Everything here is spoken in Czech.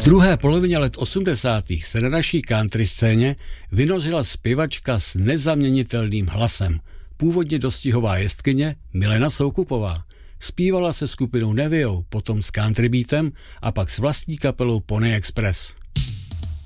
druhé polovině let 80. se na naší country scéně vynořila zpěvačka s nezaměnitelným hlasem. Původně dostihová jestkyně Milena Soukupová. Zpívala se skupinou Neviou, potom s country beatem a pak s vlastní kapelou Pony Express.